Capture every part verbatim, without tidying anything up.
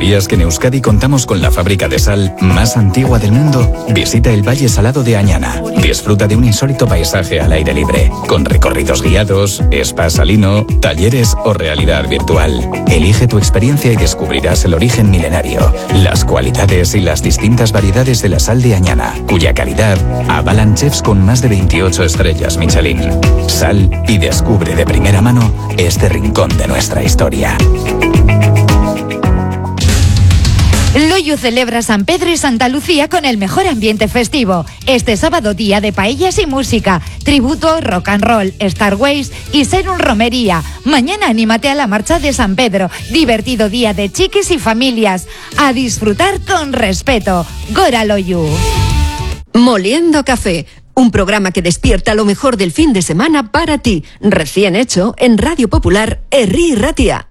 ¿Sabías que en Euskadi contamos con la fábrica de sal más antigua del mundo? Visita el Valle Salado de Añana. Disfruta de un insólito paisaje al aire libre, con recorridos guiados, spa salino, talleres o realidad virtual. Elige tu experiencia y descubrirás el origen milenario, las cualidades y las distintas variedades de la sal de Añana, cuya calidad avalan chefs con más de veintiocho estrellas Michelin. Sal y descubre de primera mano este rincón de nuestra historia. Loyu celebra San Pedro y Santa Lucía con el mejor ambiente festivo. Este sábado, día de paellas y música, tributo, rock and roll, Starways y Serum Romería. Mañana anímate a la marcha de San Pedro. Divertido día de chiquis y familias. A disfrutar con respeto. Gora Loyu. Moliendo Café, un programa que despierta lo mejor del fin de semana para ti. Recién hecho en Radio Popular, Herri Ratia.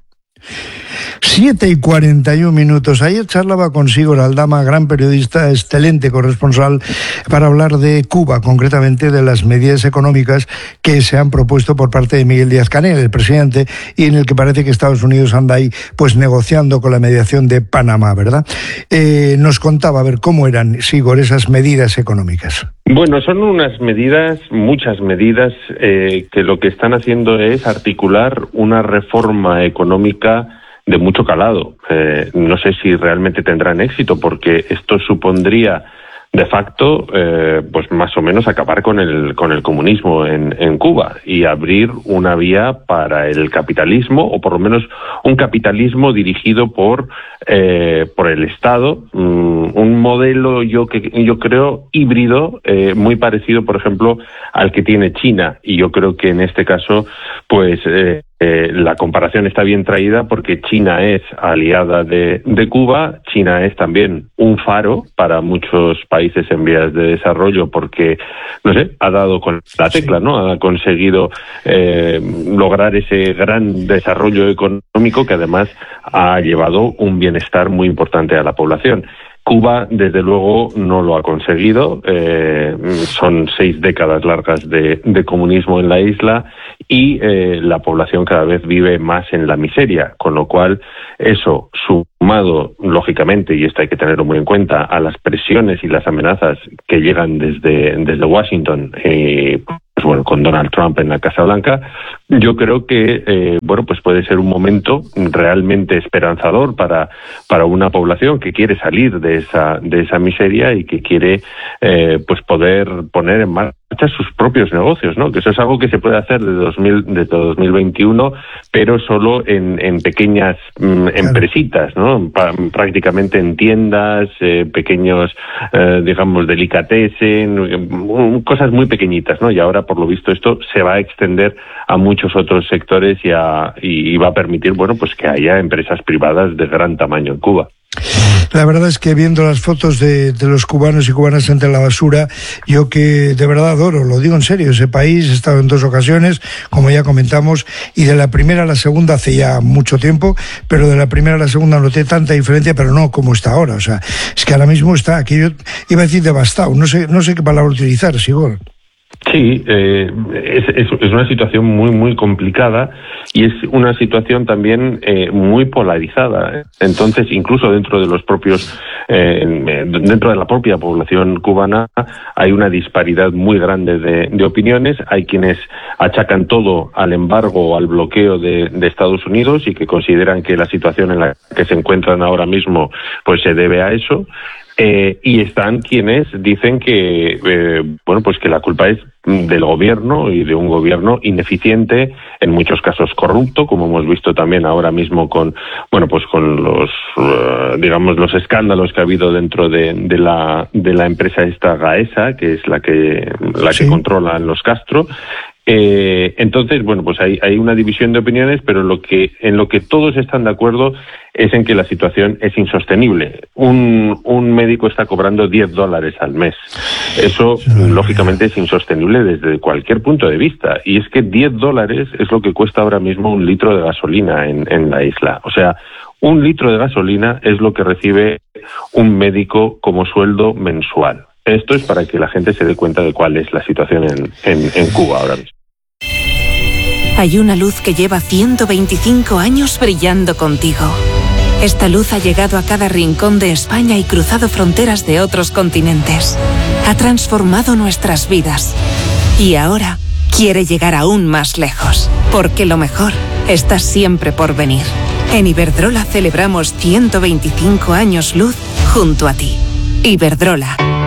siete y cuarenta y un minutos. Ayer charlaba con Sigor Aldama, gran periodista, excelente corresponsal, para hablar de Cuba, concretamente de las medidas económicas que se han propuesto por parte de Miguel Díaz-Canel, el presidente, y en el que parece que Estados Unidos anda ahí pues negociando con la mediación de Panamá, ¿verdad? Eh, nos contaba, a ver, cómo eran, Sigor, esas medidas económicas. Bueno, son unas medidas, muchas medidas, eh, que lo que están haciendo es articular una reforma económica de mucho calado. Eh, no sé si realmente tendrán éxito, porque esto supondría de facto, eh, pues más o menos acabar con el con el comunismo en, en Cuba y abrir una vía para el capitalismo, o por lo menos un capitalismo dirigido por eh, por el Estado, um, un modelo yo que yo creo híbrido, eh, muy parecido, por ejemplo, al que tiene China, y yo creo que en este caso, pues eh, Eh, la comparación está bien traída, porque China es aliada de, de Cuba. China es también un faro para muchos países en vías de desarrollo, porque, no sé, ha dado con la tecla, ¿no? Ha conseguido eh, lograr ese gran desarrollo económico que además ha llevado un bienestar muy importante a la población. Cuba, desde luego, no lo ha conseguido. Eh, son seis décadas largas de, de comunismo en la isla, y eh, la población cada vez vive más en la miseria, con lo cual eso, sumado, lógicamente, y esto hay que tenerlo muy en cuenta, a las presiones y las amenazas que llegan desde, desde Washington, eh, pues bueno, con Donald Trump en la Casa Blanca, yo creo que eh, bueno, pues puede ser un momento realmente esperanzador para para una población que quiere salir de esa de esa miseria y que quiere eh, pues poder poner en marcha sus propios negocios, ¿no? Que eso es algo que se puede hacer de dos mil de dos mil veintiuno, pero solo en en pequeñas mm, empresitas, ¿no? Pa, prácticamente en tiendas, eh, pequeños, eh, digamos, delicatessen, cosas muy pequeñitas, ¿no? Y ahora, por lo visto, esto se va a extender a muchos otros sectores y, a, y va a permitir, bueno, pues que haya empresas privadas de gran tamaño en Cuba. La verdad es que viendo las fotos de, de los cubanos y cubanas entre la basura, yo que de verdad adoro, lo digo en serio, ese país, he estado en dos ocasiones, como ya comentamos, y de la primera a la segunda hace ya mucho tiempo, pero de la primera a la segunda noté tanta diferencia, pero no como está ahora. O sea, es que ahora mismo está, aquí yo iba a decir devastado, no sé, no sé qué palabra utilizar, Sigor. Sí, eh, es, es, es una situación muy, muy complicada, y es una situación también eh, muy polarizada. Entonces, incluso dentro de los propios, eh, dentro de la propia población cubana, hay una disparidad muy grande de, de opiniones. Hay quienes achacan todo al embargo o al bloqueo de, de Estados Unidos y que consideran que la situación en la que se encuentran ahora mismo pues se debe a eso. Eh, y están quienes dicen que eh, bueno, pues que la culpa es del gobierno, y de un gobierno ineficiente, en muchos casos corrupto, como hemos visto también ahora mismo con bueno pues con los uh, digamos los escándalos que ha habido dentro de, de la de la empresa esta Gaesa, que es la que la que sí controla los Castro. Eh, entonces, bueno, pues hay, hay una división de opiniones, pero lo que, en lo que todos están de acuerdo es en que la situación es insostenible. Un, un médico está cobrando diez dólares al mes. Eso, lógicamente, es insostenible desde cualquier punto de vista. Y es que diez dólares es lo que cuesta ahora mismo un litro de gasolina en, en la isla. O sea, un litro de gasolina es lo que recibe un médico como sueldo mensual. Esto es para que la gente se dé cuenta de cuál es la situación en, en, en Cuba ahora mismo. Hay una luz que lleva ciento veinticinco años brillando contigo. Esta luz ha llegado a cada rincón de España y cruzado fronteras de otros continentes. Ha transformado nuestras vidas. Y ahora quiere llegar aún más lejos, porque lo mejor está siempre por venir. En Iberdrola celebramos ciento veinticinco años luz junto a ti. Iberdrola,